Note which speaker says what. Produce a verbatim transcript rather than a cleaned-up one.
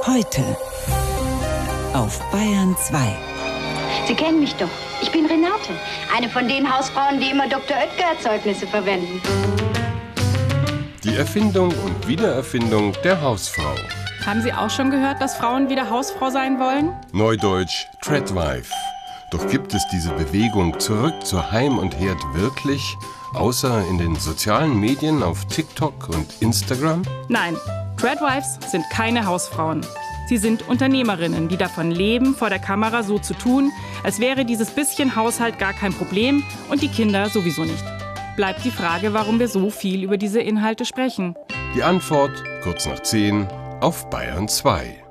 Speaker 1: Heute auf Bayern zwei.
Speaker 2: Sie kennen mich doch. Ich bin Renate, eine von den Hausfrauen, die immer Doktor Oetker-Erzeugnisse verwenden.
Speaker 3: Die Erfindung und Wiedererfindung der Hausfrau.
Speaker 4: Haben Sie auch schon gehört, dass Frauen wieder Hausfrau sein wollen?
Speaker 3: Neudeutsch Tradwife. Doch gibt es diese Bewegung zurück zu Heim und Herd wirklich, außer in den sozialen Medien auf TikTok und Instagram?
Speaker 4: Nein, Tradwives sind keine Hausfrauen. Sie sind Unternehmerinnen, die davon leben, vor der Kamera so zu tun, als wäre dieses bisschen Haushalt gar kein Problem und die Kinder sowieso nicht. Bleibt die Frage, warum wir so viel über diese Inhalte sprechen.
Speaker 3: Die Antwort kurz nach zehn auf Bayern zwei.